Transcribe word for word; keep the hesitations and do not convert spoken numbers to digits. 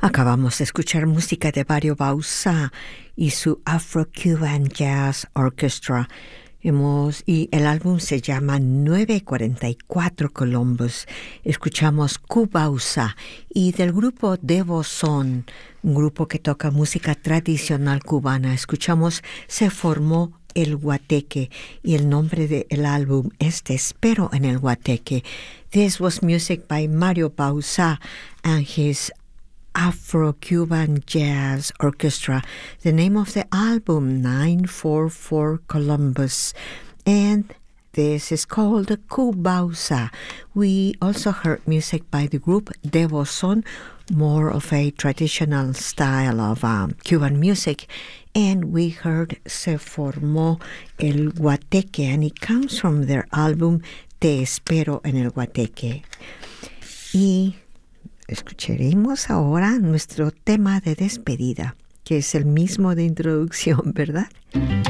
Acabamos de escuchar música de Mario Bauzá y su Afro-Cuban Jazz Orchestra. Hemos, y el álbum se llama nueve cuarenta y cuatro Columbus. Escuchamos Cubausa y del grupo Devo Son, un grupo que toca música tradicional cubana. Escuchamos Se Formó el Guateque y el nombre del álbum es Te Espero en el Guateque. This was music by Mario Bauzá and his Afro-Cuban Jazz Orchestra. The name of the album, nine forty-four Columbus. And this is called Cubausa. We also heard music by the group Devo Son, more of a traditional style of um, Cuban music. And we heard Se Formó el Guateque, and it comes from their album Te Espero en el Guateque. Y escucharemos ahora nuestro tema de despedida, que es el mismo de introducción, ¿verdad?